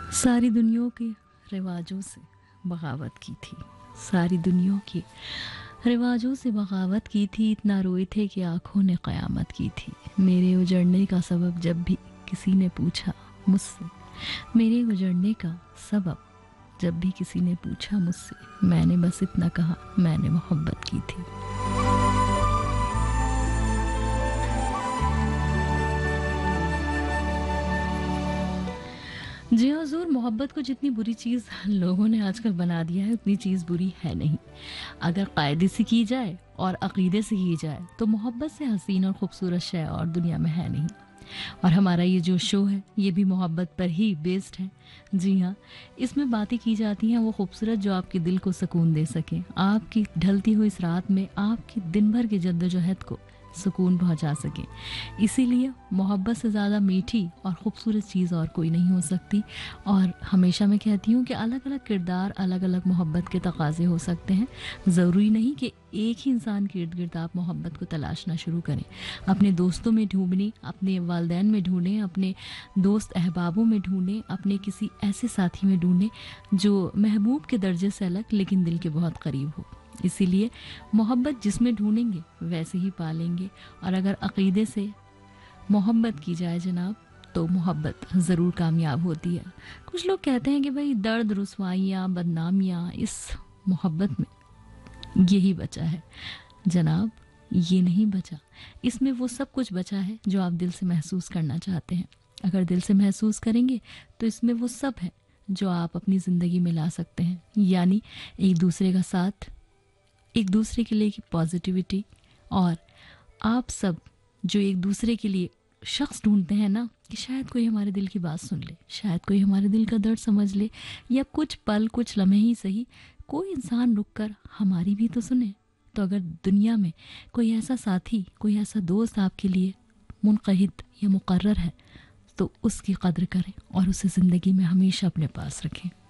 सारी दुनिया के रिवाजों से बगावत की थी, सारी दुनिया के रिवाजों से बगावत की थी। इतना रोए थे कि आंखों ने क़यामत की थी। मेरे उजड़ने का सबब जब भी किसी ने पूछा मुझसे, मेरे उजड़ने का सबब जब भी किसी ने पूछा मुझसे, मैंने बस इतना कहा, मैंने मोहब्बत की थी। जी हाँ हुजूर, मोहब्बत को जितनी बुरी चीज़ लोगों ने आजकल बना दिया है उतनी चीज़ बुरी है नहीं। अगर कायदे से की जाए और अकीदे से की जाए तो मोहब्बत से हसीन और ख़ूबसूरत शय और दुनिया में है नहीं। और हमारा ये जो शो है ये भी मोहब्बत पर ही बेस्ड है। जी हाँ, इसमें बातें की जाती हैं वो खूबसूरत जो आपके दिल को सुकून दे सके, आपकी ढलती हुई इस रात में आपकी दिन भर की जद्दोजहद को सुकून पहुंचा सके। इसीलिए मोहब्बत से ज़्यादा मीठी और ख़ूबसूरत चीज़ और कोई नहीं हो सकती। और हमेशा मैं कहती हूँ कि अलग अलग किरदार, अलग अलग मोहब्बत के तकाज़े हो सकते हैं। ज़रूरी नहीं कि एक ही इंसान के इर्द गिर्द आप मोहब्बत को तलाशना शुरू करें। अपने दोस्तों में ढूंढें, अपने वालिदैन में ढूंढें, अपने दोस्त अहबाबों में ढूंढें, अपने किसी ऐसे साथी में ढूंढें जो महबूब के दर्जे से अलग लेकिन दिल के बहुत करीब हो। इसीलिए मोहब्बत जिसमें ढूंढेंगे वैसे ही पालेंगे। और अगर अक़ीदे से मोहब्बत की जाए जनाब तो मोहब्बत ज़रूर कामयाब होती है। कुछ लोग कहते हैं कि भाई दर्द, रुसवाइयाँ, बदनामियाँ इस मोहब्बत में यही बचा है। जनाब, ये नहीं बचा। इसमें वो सब कुछ बचा है जो आप दिल से महसूस करना चाहते हैं। अगर दिल से महसूस करेंगे तो इसमें वो सब है जो आप अपनी ज़िंदगी में ला सकते हैं। यानी एक दूसरे का साथ, एक दूसरे के लिए की पॉजिटिविटी, और आप सब जो एक दूसरे के लिए शख्स ढूंढते हैं ना कि शायद कोई हमारे दिल की बात सुन ले, शायद कोई हमारे दिल का दर्द समझ ले, या कुछ पल, कुछ लम्हे ही सही, कोई इंसान रुककर हमारी भी तो सुने। तो अगर दुनिया में कोई ऐसा साथी, कोई ऐसा दोस्त आपके लिए मुनक़हिद या मुकर्रर है तो उसकी कद्र करें और उसे ज़िंदगी में हमेशा अपने पास रखें।